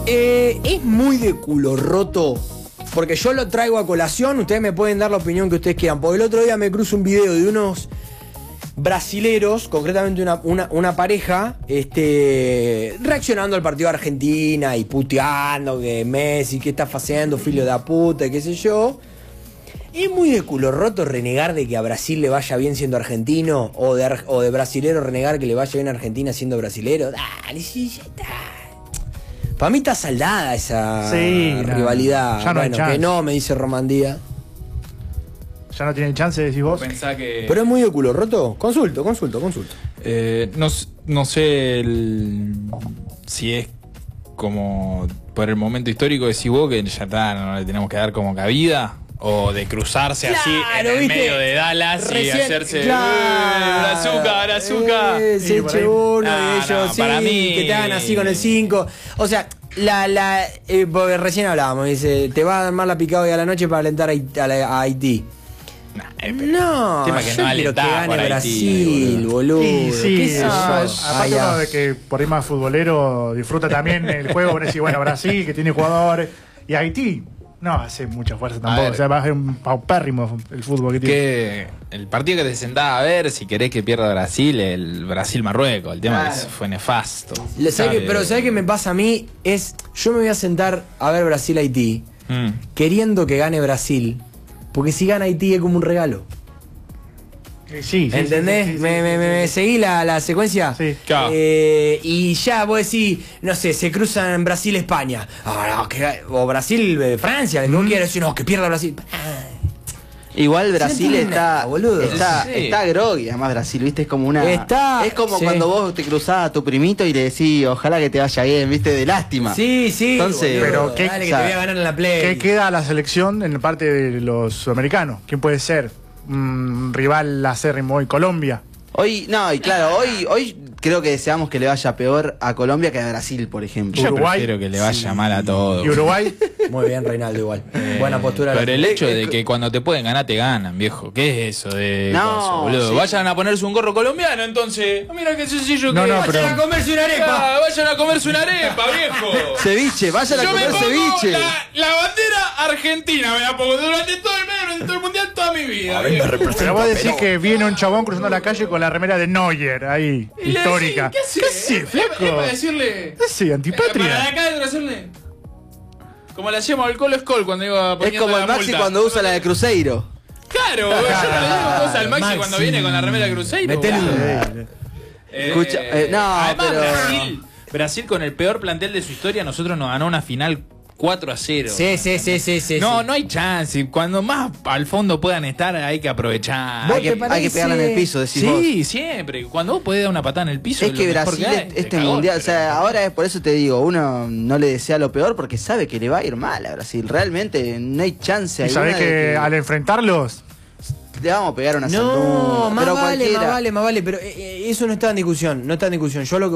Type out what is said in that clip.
Es muy de culo roto, porque yo lo traigo a colación, ustedes me pueden dar la opinión que ustedes quieran, porque el otro día me cruzo un video de unos brasileros, concretamente una pareja, reaccionando al partido de Argentina y puteando que Messi, que está haciendo, filho de puta, qué sé yo. Es muy de culo roto renegar de que a Brasil le vaya bien siendo argentino, o de brasilero renegar que le vaya bien a Argentina siendo brasilero. Dale, sí, ya está. Para mí está saldada esa rivalidad. Ya no hay chance. Que no, me dice Romandía. Ya no tiene chance, decís vos. Pensá que... ¿Pero es muy de culo roto? Consulto. No sé si es como por el momento histórico decís vos que ya está, no le tenemos que dar como cabida. O de cruzarse así en el medio de Dallas y hacerse brazuca. Se eche uno de ellos, sí, para mí, que te hagan así con el 5. O sea, porque recién hablábamos, dice, te va a armar la picada hoy a la noche para alentar a Haití. No, tema que yo no quiero que alentá gane por Brasil, Haití, boludo. Sí, ¿Qué aparte uno de que por ahí más futbolero disfruta también el juego, por decir, bueno, Brasil, que tiene jugadores, y Haití no hace mucha fuerza tampoco, o sea, va a ser un paupérrimo el fútbol que tiene. Que el partido que te sentaba a ver, si querés que pierda Brasil, el Brasil-Marruecos, el tema que fue nefasto. Pero ¿sabés qué me pasa a mí? Yo me voy a sentar a ver Brasil-Haití, queriendo que gane Brasil, porque si gana Haití es como un regalo. Sí, ¿entendés? Sí, ¿Me seguí la secuencia? Sí. Claro. Y ya vos decís, no sé, se cruzan Brasil-España. O Brasil-Francia, que no quiero decir, no, que pierda Brasil. Igual Brasil está groggy, además Brasil, ¿viste? Es como una... es como sí. cuando vos te cruzás a tu primito y le decís, ojalá que te vaya bien, ¿viste? De lástima. Sí. Entonces, boludo, pero dale que te voy a ganar en la Play. ¿Qué queda a la selección en parte de los sudamericanos? ¿Quién puede ser? Rival acérrimo hoy, Colombia. Hoy creo que deseamos que le vaya peor a Colombia que a Brasil, por ejemplo. Yo Uruguay. prefiero que le vaya mal a todos. ¿Y Uruguay? Muy bien, Reinaldo, igual. Buena postura. Pero el hecho de que cuando te pueden ganar, te ganan, viejo. ¿Qué es eso de No, boludo? sí. Vayan a ponerse un gorro colombiano, entonces. Mira qué sencillo que es. Vayan a comerse una arepa. Vayan a comerse una arepa, viejo. Ceviche, vayan a Yo me comer pongo ceviche. la bandera argentina, me la pongo durante todo el mundial, toda mi vida, viejo. Pero vos decís que viene un chabón cruzando la calle con la remera de Neuer, ahí, Y le histórica. decís, ¿qué haces, flaco? Es para decirle... Sí, antipatria. Para acá dentro hacerle... Como le hacíamos al Colo Escol cuando iba Es poniendo como el la Maxi multa. cuando usa la de Cruzeiro. Claro, yo le digo cosas al Maxi Maxi. cuando viene con la remera de Cruzeiro. Metele boludo. Escucha, no, además, pero- Brasil con el peor plantel de su historia, nosotros nos ganó una final 4-0. Sí. No hay chance. Cuando más al fondo puedan estar, hay que aprovechar. Hay que pegarla en el piso, decís vos. Sí, siempre. Cuando vos podés dar una patada en el piso, Es que lo mejor Brasil, hay. este Cagón, mundial, o pero- sea, ahora es por eso te digo, uno no le desea lo peor porque sabe que le va a ir mal a Brasil. Realmente no hay chance. Y sabés alguna de que al enfrentarlos, le vamos a pegar una No, sandunga, más pero vale, cualquiera. pero eso no está en discusión, Yo lo que